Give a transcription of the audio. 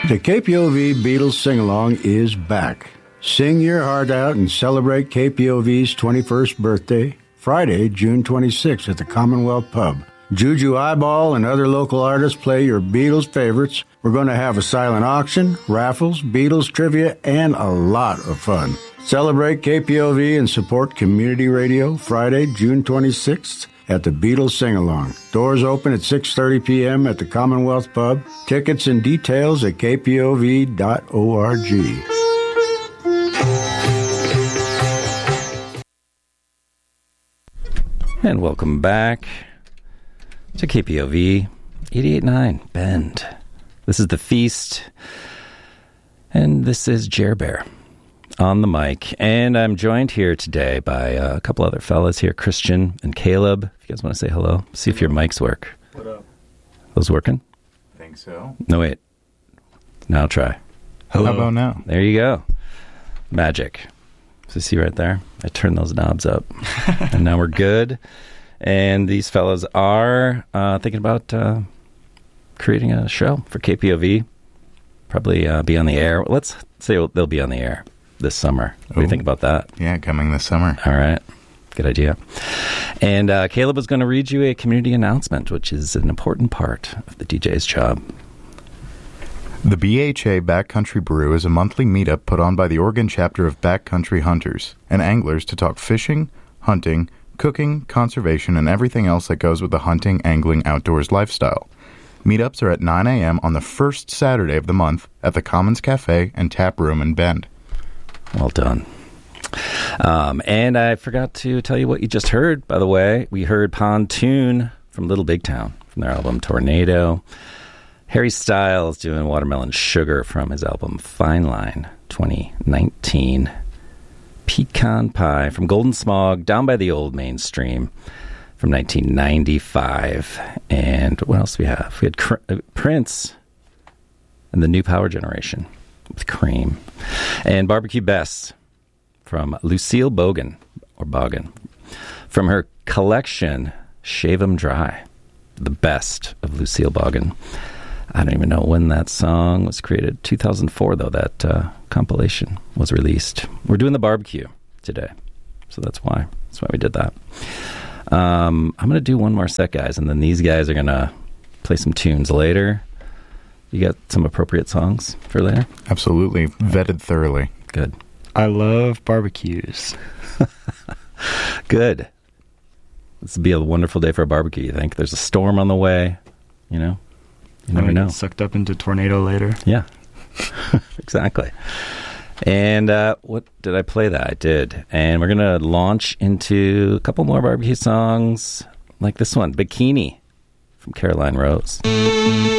The KPOV Beatles Sing-Along is back. Sing your heart out and celebrate KPOV's 21st birthday, Friday, June 26th at the Commonwealth Pub. Juju Eyeball and other local artists play your Beatles favorites. We're going to have a silent auction, raffles, Beatles trivia, and a lot of fun. Celebrate KPOV and support community radio Friday, June 26th at the Beatles Sing-Along. Doors open at 6:30 p.m. at the Commonwealth Pub. Tickets and details at kpov.org. And welcome back to KPOV 88.9 Bend. This is The Feast, and this is Jer Bear on the mic. And I'm joined here today by a couple other fellas here, Christian and Caleb. If you guys want to say hello, see if your mics work. What up? Those working? I think so. No, wait. Now try. Hello. How about now? There you go. Magic. So see right there? I turned those knobs up. And now we're good. And these fellas are thinking about creating a show for KPOV. Probably be on the air. Let's say they'll be on the air this summer. What do you think about that? Yeah, coming this summer. All right. Good idea. And Caleb is going to read you a community announcement, which is an important part of the DJ's job. The BHA Backcountry Brew is a monthly meetup put on by the Oregon chapter of Backcountry Hunters and Anglers to talk fishing, hunting, cooking, conservation, and everything else that goes with the hunting, angling, outdoors lifestyle. Meetups are at 9 a.m. on the first Saturday of the month at the Commons Cafe and Tap Room in Bend. Well done. And I forgot to tell you what you just heard, by the way. We heard Pontoon from Little Big Town from their album Tornado. Harry Styles doing Watermelon Sugar from his album Fine Line 2019. Pecan Pie from Golden Smog, Down by the Old Mainstream from 1995. And what else do we have? We had Prince and the New Power Generation with Cream. And Barbecue Bess from Lucille Bogan, or Bogan, from her collection Shave 'Em Dry, the best of Lucille Bogan. I don't even know when that song was created. 2004, though, that compilation was released. We're doing the barbecue today, so that's why we did that. I'm going to do one more set, guys, and then these guys are going to play some tunes later. You got some appropriate songs for later? Absolutely. Vetted thoroughly. Good. I love barbecues. Good. This will be a wonderful day for a barbecue, you think? There's a storm on the way, you know? You never know. Get sucked up into tornado later. Yeah, exactly. And what did I play that? I did. And we're going to launch into a couple more barbecue songs like this one, Bikini from Caroline Rose.